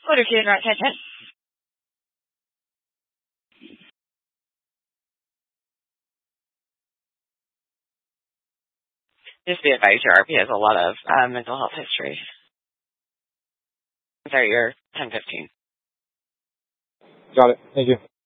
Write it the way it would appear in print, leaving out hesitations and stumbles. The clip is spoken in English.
What if you're not attention? Just be advised, your RP has a lot of mental health history. Sorry, you're 1015. Got it. Thank you.